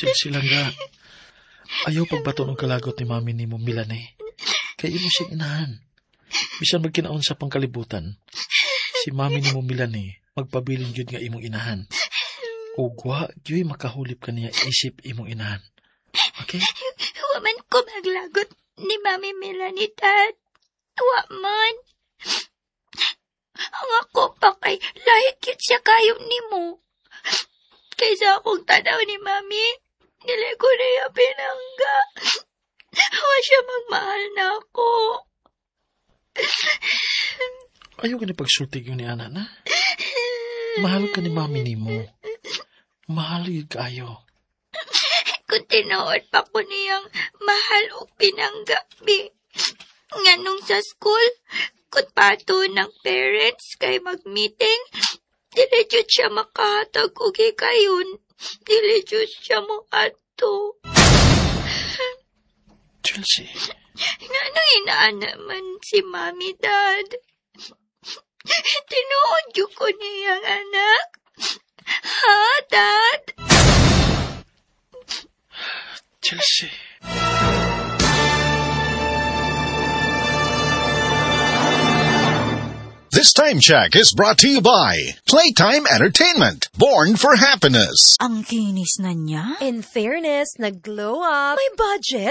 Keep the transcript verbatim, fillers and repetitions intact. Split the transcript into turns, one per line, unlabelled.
Chelsea lang ga. Ayaw pagbato ng kalagot ni mami ni mo Milane. Kaya imo siyang inahan. Bisan magkinaon sa pangkalibutan. Si mami ni mo Milane, magpabilin yun nga imong inahan. Ugwa, yoy makahulip ka niya isip imong inahan. Okay?
Waman ko maglagot ni Mami Melanie, Dad. Waman. Ang ako pa kay lahit yun siya kayo ni mo. Kaysa akong tanaw ni Mami, nilay ko na yung pinangga. Hawa siya magmahal na ako.
Ayaw ka ni pagsultig yun ni Ana na. Mahal ka ni Mami ni mo. Mahal yun kayo.
Kung tinood pa ko niyang mahal o pinanggabi. Nga nung sa school, kung pato ng parents kay mag-meeting, dili jud siya makahatag o kayon. Dili jud siya mo ato.
Chelsea.
Nga nang inaan naman si Mami, Dad. Tinood yun ko niyang anak. Ha, Dad?
Chelsea.
This time check is brought to you by Playtime Entertainment, born for happiness.
Ang kinis na niya.
In fairness, nag-glow up.
May budget.